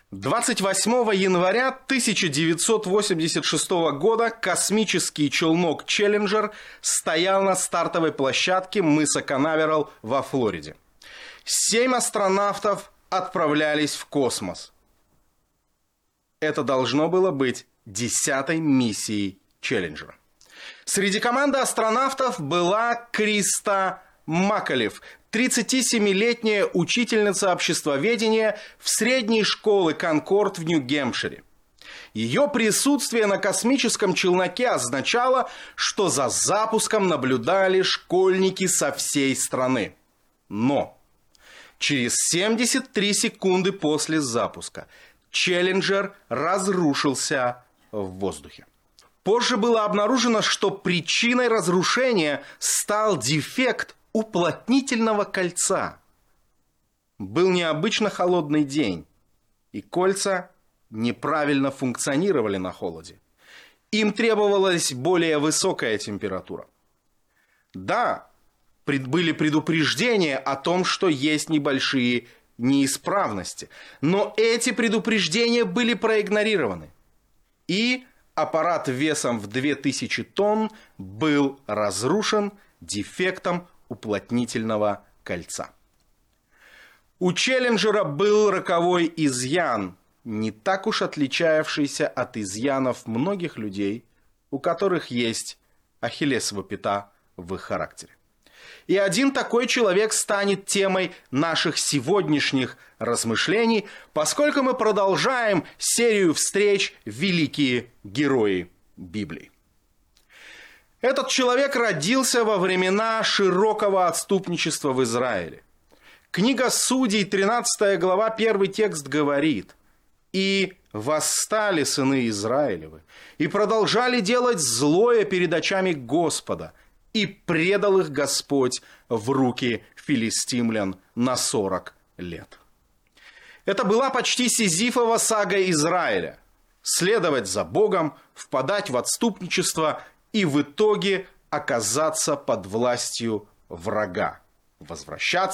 28 января 1986 года космический челнок «Челленджер» стоял на стартовой площадке мыса Канаверал во Флориде. 7 астронавтов отправлялись в космос. Это должно было быть 10-й миссией «Челленджера». Среди команды астронавтов была Криста Макалев, 37-летняя учительница обществоведения в средней школе Конкорд в Нью-Гэмпшире. Ее присутствие на космическом челноке означало, что за запуском наблюдали школьники со всей страны. Но через 73 секунды после запуска «Челленджер» разрушился в воздухе. Позже было обнаружено, что причиной разрушения стал дефект уплотнительного кольца. Был необычно холодный день, и кольца неправильно функционировали на холоде. Им требовалась более высокая температура. Да, были предупреждения о том, что есть небольшие неисправности, но эти предупреждения были проигнорированы. И аппарат весом в 2000 тонн был разрушен дефектом уплотнительного кольца. У «Челленджера» был роковой изъян, не так уж отличавшийся от изъянов многих людей, у которых есть ахиллесова пята в их характере. И один такой человек станет темой наших сегодняшних размышлений, поскольку мы продолжаем серию встреч «Великие герои Библии». Этот человек родился во времена широкого отступничества в Израиле. Книга Судей, 13 глава, 1 текст говорит: «И восстали сыны Израилевы, и продолжали делать злое перед очами Господа, и предал их Господь в руки филистимлян на 40 лет». Это была почти Сизифова сага Израиля. Следовать за Богом, впадать в отступничество и в итоге оказаться под властью врага, возвращаться